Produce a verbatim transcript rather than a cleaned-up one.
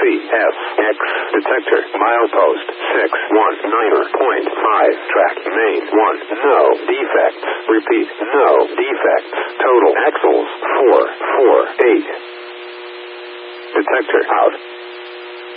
F, X, detector, milepost, six one nine point five, track, main, one, no defects, repeat, no defects, total axles, four four eight, detector, out.